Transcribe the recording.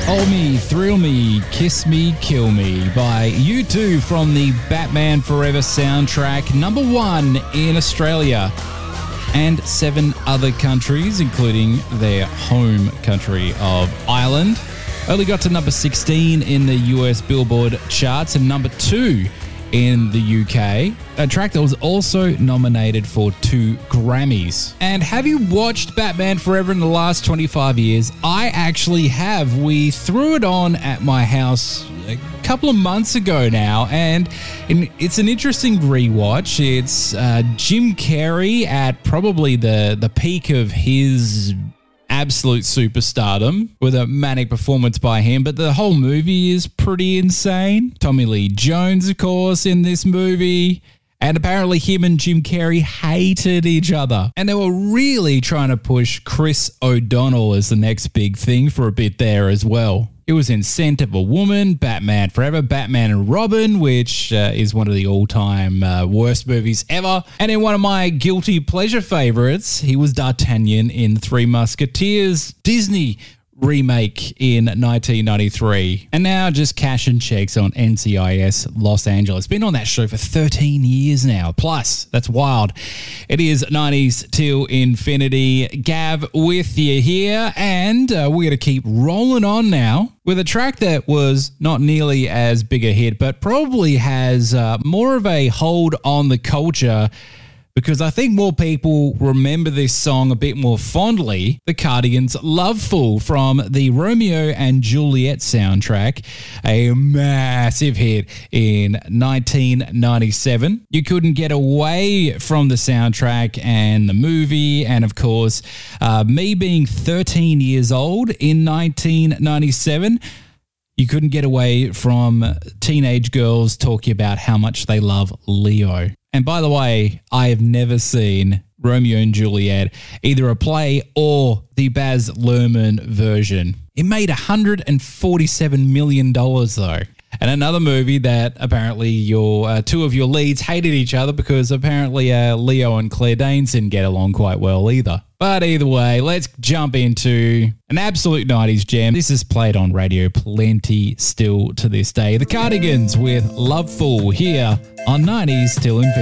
Hold Me, Thrill Me, Kiss Me, Kill Me by U2 from the Batman Forever soundtrack, number 1 in Australia and 7 other countries, including their home country of Ireland. Only got to number 16 in the US Billboard charts and number 2 in the UK, a track that was also nominated for 2 Grammys. And have you watched Batman Forever in the last 25 years? I actually have. We threw it on at my house a couple of months ago now, and it's an interesting rewatch. It's Jim Carrey at probably the peak of his absolute superstardom with a manic performance by him, but the whole movie is pretty insane. Tommy Lee Jones, of course, in this movie, and apparently him and Jim Carrey hated each other. And they were really trying to push Chris O'Donnell as the next big thing for a bit there as well. It was in Scent of a Woman, Batman Forever, Batman and Robin, which is one of the all-time worst movies ever. And in one of my guilty pleasure favorites, he was D'Artagnan in Three Musketeers, Disney remake in 1993. And now just cashing checks on NCIS Los Angeles. Been on that show for 13 years now. Plus, that's wild. It is 90s till infinity. Gav with you here, and we're going to keep rolling on now with a track that was not nearly as big a hit, but probably has more of a hold on the culture, because I think more people remember this song a bit more fondly. The Cardigans' Love Fool from the Romeo and Juliet soundtrack, a massive hit in 1997. You couldn't get away from the soundtrack and the movie, and of course, me being 13 years old in 1997, you couldn't get away from teenage girls talking about how much they love Leo. And by the way, I have never seen Romeo and Juliet, either a play or the Baz Luhrmann version. It made $147 million though. And another movie that apparently two of your leads hated each other because apparently Leo and Claire Danes didn't get along quite well either. But either way, let's jump into an absolute 90s gem. This is played on radio plenty still to this day. The Cardigans with Love Fool here on 90s till infinity.